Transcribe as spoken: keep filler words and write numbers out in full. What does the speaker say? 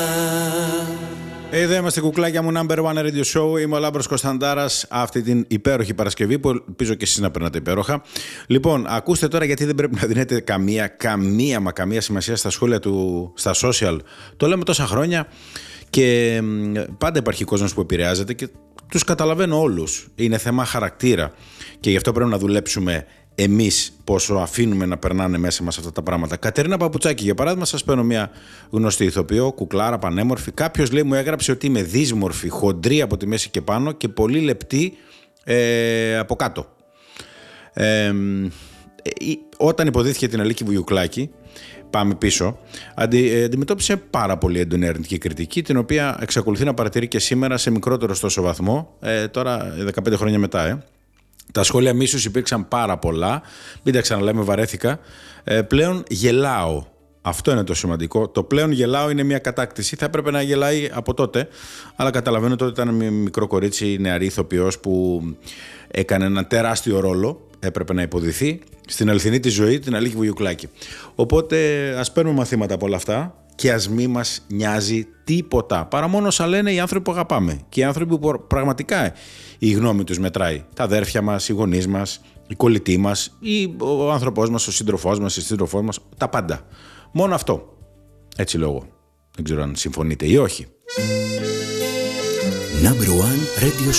Εδώ είμαστε, κουκλάκια μου, Number One Radio Show. Είμαι ο Λάμπρος Κωνσταντάρας αυτή την υπέροχη Παρασκευή που ελπίζω και εσείς να περνάτε υπέροχα. Λοιπόν, ακούστε τώρα γιατί δεν πρέπει να δίνετε καμία, καμία μα καμία σημασία στα σχόλια του, στα social. Το λέμε τόσα χρόνια και πάντα υπάρχει κόσμος που επηρεάζεται και τους καταλαβαίνω όλους. Είναι θέμα χαρακτήρα και γι' αυτό πρέπει να δουλέψουμε εμείς πόσο αφήνουμε να περνάνε μέσα μας αυτά τα πράγματα. Κατερίνα Παπουτσάκη, για παράδειγμα, σας παίρνω μια γνωστή ηθοποιό, κουκλάρα, πανέμορφη. Κάποιος λέει, μου έγραψε ότι είμαι δύσμορφη, χοντρή από τη μέση και πάνω και πολύ λεπτή ε, από κάτω. Ε, ε, όταν υποδίθηκε την Αλίκη Βουγιουκλάκη, πάμε πίσω, αντι, αντιμετώπισε πάρα πολύ έντονη αρνητική κριτική, την οποία εξακολουθεί να παρατηρεί και σήμερα σε μικρότερο τόσο βαθμό, ε, τώρα δεκαπέντε χρόνια μετά, ε. Τα σχόλια μίσους υπήρξαν πάρα πολλά. Μην τα ξαναλέμε, βαρέθηκα. Ε, πλέον γελάω. Αυτό είναι το σημαντικό. Το πλέον γελάω είναι μια κατάκτηση. Θα έπρεπε να γελάει από τότε. Αλλά καταλαβαίνω ότι ήταν μια μικρό κορίτσι, νεαρή ηθοποιός που έκανε ένα τεράστιο ρόλο. Έπρεπε να υποδηθεί στην αληθινή τη ζωή, την Αλίκη Βουγιουκλάκη. Οπότε ας παίρνουμε μαθήματα από όλα αυτά και ας μη μας νοιάζει τίποτα. Παρά μόνο όσα λένε οι άνθρωποι που αγαπάμε και οι άνθρωποι που πραγματικά η γνώμη τους μετράει. Τα αδέρφια μας, οι γονείς μας, η κολλητή μας, ή ο άνθρωπός μας, ο σύντροφός μας, η σύντροφός μας, τα πάντα. Μόνο αυτό. Έτσι λόγω. Δεν ξέρω αν συμφωνείτε ή όχι. Number One Radio